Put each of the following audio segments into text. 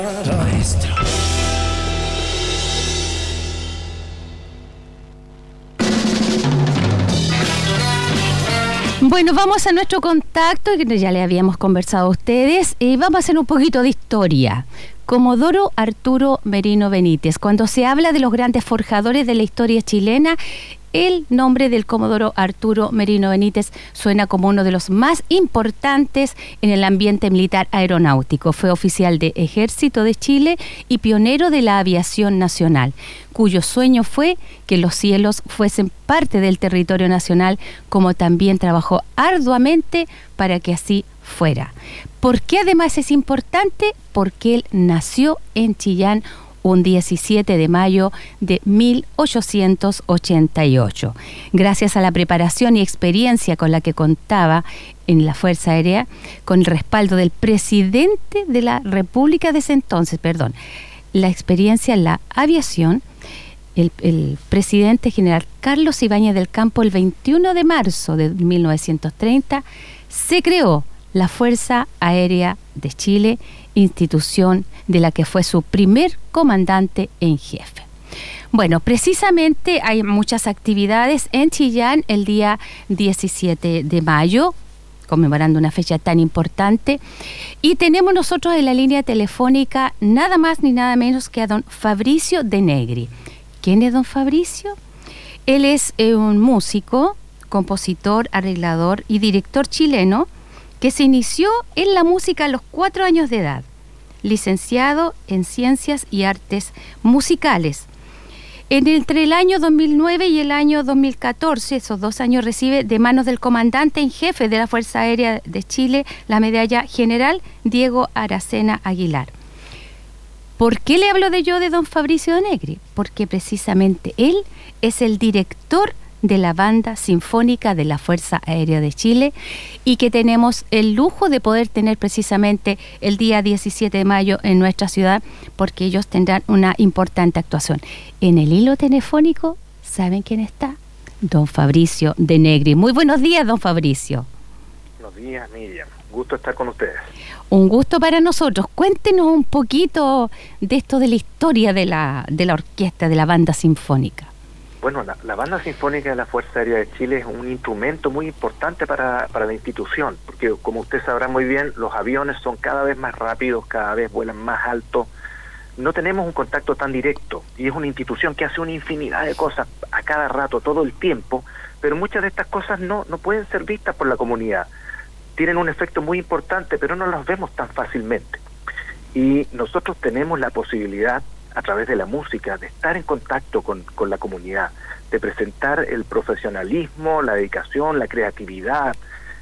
Bueno, vamos a nuestro contacto, que ya le habíamos conversado a ustedes, y vamos a hacer un poquito de historia. Comodoro Arturo Merino Benítez. Cuando se habla de los grandes forjadores de la historia chilena, el nombre del Comodoro Arturo Merino Benítez suena como uno de los más importantes en el ambiente militar aeronáutico. Fue oficial de Ejército de Chile y pionero de la aviación nacional, cuyo sueño fue que los cielos fuesen parte del territorio nacional, como también trabajó arduamente para que así fuera. ¿Por qué además es importante? Porque él nació en Chillán un 17 de mayo de 1888. Gracias a la preparación y experiencia con la que contaba en la Fuerza Aérea, con el respaldo del presidente de la República de ese entonces, la experiencia en la aviación, el presidente general Carlos Ibáñez del Campo, el 21 de marzo de 1930, se creó la Fuerza Aérea de Chile, institución de la que fue su primer comandante en jefe. Bueno, precisamente hay muchas actividades en Chillán el día 17 de mayo, conmemorando una fecha tan importante, y tenemos nosotros en la línea telefónica nada más ni nada menos que a don Fabricio De Negri. ¿Quién es don Fabricio? Él es un músico, compositor, arreglador y director chileno que se inició en la música a los 4 años de edad, licenciado en Ciencias y Artes Musicales. Entre el año 2009 y el año 2014, esos 2 años, recibe de manos del comandante en jefe de la Fuerza Aérea de Chile la medalla general Diego Aracena Aguilar. ¿Por qué le hablo de don Fabricio De Negri? Porque precisamente él es el director de la Banda Sinfónica de la Fuerza Aérea de Chile, y que tenemos el lujo de poder tener precisamente el día 17 de mayo en nuestra ciudad, porque ellos tendrán una importante actuación. En el hilo telefónico, ¿saben quién está? Don Fabricio De Negri. Muy buenos días, don Fabricio. Buenos días, Miriam. Gusto estar con ustedes. Un gusto para nosotros. Cuéntenos un poquito de esto de la historia de la orquesta, de la Banda Sinfónica. Bueno, la Banda Sinfónica de la Fuerza Aérea de Chile es un instrumento muy importante para la institución, porque como usted sabrá muy bien, los aviones son cada vez más rápidos, cada vez vuelan más alto, no tenemos un contacto tan directo, y es una institución que hace una infinidad de cosas a cada rato, todo el tiempo, pero muchas de estas cosas no pueden ser vistas por la comunidad. Tienen un efecto muy importante, pero no las vemos tan fácilmente. Y nosotros tenemos la posibilidad, a través de la música, de estar en contacto con la comunidad, de presentar el profesionalismo, la dedicación, la creatividad,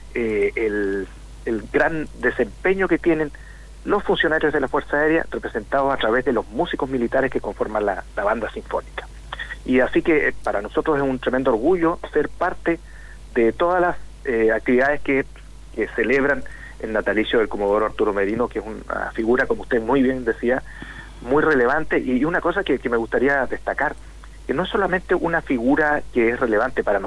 el gran desempeño que tienen los funcionarios de la Fuerza Aérea, representados a través de los músicos militares que conforman la Banda Sinfónica. Y así que para nosotros es un tremendo orgullo ser parte de todas las actividades que celebran el natalicio del Comodoro Arturo Merino, que es una figura, como usted muy bien decía, muy relevante. Y una cosa que me gustaría destacar, que no es solamente una figura que es relevante para nosotros,